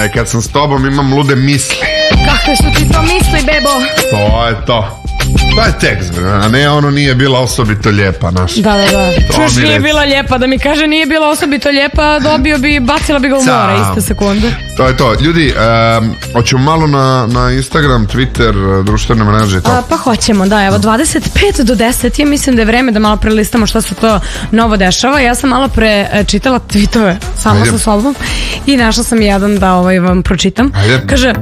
kad sam s tobom imam lude misli. Kakve su ti to misli, bebo? To je to. To je tekst, a ne ono nije bila osobito lijepa naša. Da. Čuš, nije bila lijepa, da mi kaže nije bila osobito lijepa, dobio bi, bacila bi ga u more iste sekunde. To je to. Ljudi, hoćemo malo na Instagram, Twitter, društvene mreže. Pa hoćemo, da, evo 25 do 10, ja mislim da je vreme da malo prelistamo šta se to novo dešava. Ja sam malo pre čitala tweetove sama sa sobom i našla sam jedan da vam pročitam. Kaže,